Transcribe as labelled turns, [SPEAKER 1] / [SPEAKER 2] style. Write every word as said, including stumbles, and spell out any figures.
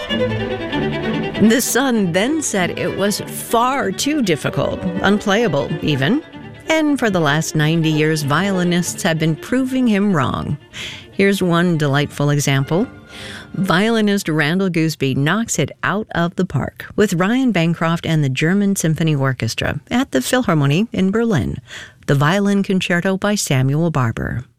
[SPEAKER 1] The Sun then said it was far too difficult, unplayable even. And for the last ninety years, violinists have been proving him wrong. Here's one delightful example. Violinist Randall Gooseby knocks it out of the park with Ryan Bancroft and the German Symphony Orchestra at the Philharmonie in Berlin. The Violin Concerto by Samuel Barber.